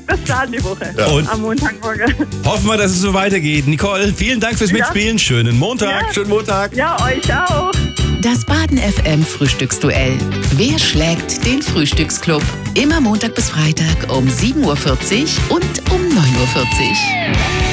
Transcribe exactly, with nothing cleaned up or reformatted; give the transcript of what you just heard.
das Plan die Woche. Ja. Und Am Montagmorgen. hoffen wir, dass es so weitergeht. Nicole, vielen Dank fürs Ja. Mitspielen. Schönen Montag. Ja. Schönen Montag. Ja, euch auch. Das Baden F M Frühstücksduell. Wer schlägt den Frühstücksclub? Immer Montag bis Freitag um sieben Uhr vierzig und um neun Uhr vierzig.